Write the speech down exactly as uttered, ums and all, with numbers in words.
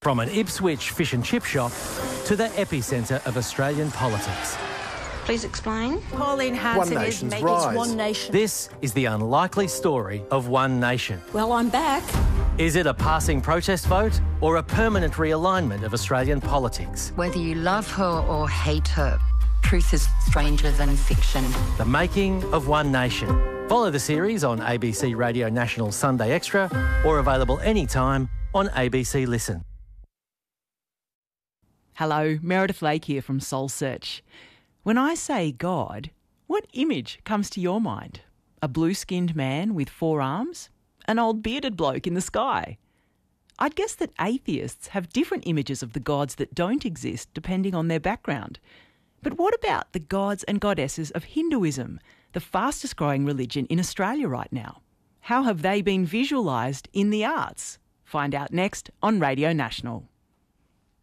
From an Ipswich fish and chip shop to the epicentre of Australian politics. Please explain. Pauline Hanson One is nation's making rise. One Nation. This is the unlikely story of One Nation. Well, I'm back. Is it a passing protest vote or a permanent realignment of Australian politics? Whether you love her or hate her, truth is stranger than fiction. The making of One Nation. Follow the series on A B C Radio National Sunday Extra or available anytime on A B C Listen. Hello, Meredith Lake here from Soul Search. When I say God, what image comes to your mind? A blue-skinned man with four arms? An old bearded bloke in the sky? I'd guess that atheists have different images of the gods that don't exist depending on their background. But what about the gods and goddesses of Hinduism, the fastest growing religion in Australia right now? How have they been visualised in the arts? Find out next on Radio National.